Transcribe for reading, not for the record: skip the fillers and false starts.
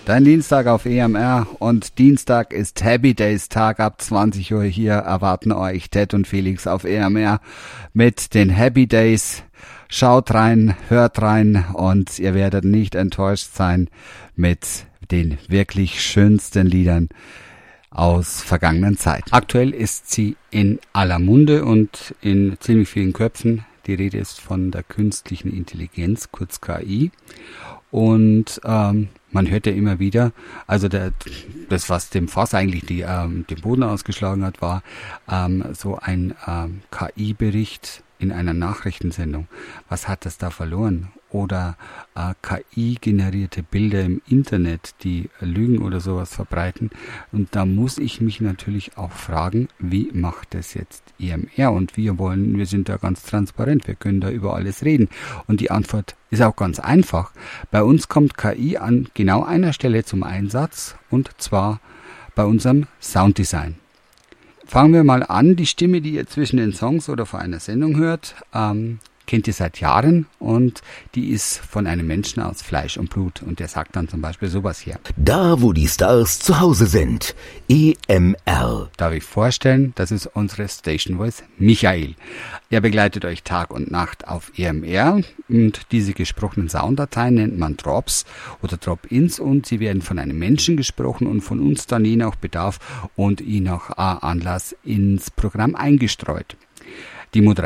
Dein Dienstag auf EMR und Dienstag ist Happy Days Tag. Ab 20 Uhr hier erwarten euch Ted und Felix auf EMR mit den Happy Days. Schaut rein, hört rein und ihr werdet nicht enttäuscht sein mit den wirklich schönsten Liedern aus vergangenen Zeiten. Aktuell ist sie in aller Munde und in ziemlich vielen Köpfen. Die Rede ist von der künstlichen Intelligenz, kurz KI. Und man hört ja immer wieder, also das, was dem Fass eigentlich den Boden ausgeschlagen hat, war so ein KI-Bericht in einer Nachrichtensendung. Was hat das da verloren? Oder KI-generierte Bilder im Internet, die Lügen oder sowas verbreiten. Und da muss ich mich natürlich auch fragen, wie macht das jetzt EMR? Und wir sind da ganz transparent, wir können da über alles reden. Und die Antwort ist auch ganz einfach. Bei uns kommt KI an genau einer Stelle zum Einsatz, und zwar bei unserem Sounddesign. Fangen wir mal an. Die Stimme, die ihr zwischen den Songs oder vor einer Sendung hört, kennt ihr seit Jahren, und die ist von einem Menschen aus Fleisch und Blut, und der sagt dann zum Beispiel sowas hier. Da, wo die Stars zu Hause sind. EMR. Darf ich vorstellen, das ist unsere Station Voice Michael. Er begleitet euch Tag und Nacht auf EMR, und diese gesprochenen Sounddateien nennt man Drops oder Drop-ins, und sie werden von einem Menschen gesprochen und von uns dann je nach Bedarf und je nach Anlass ins Programm eingestreut. Die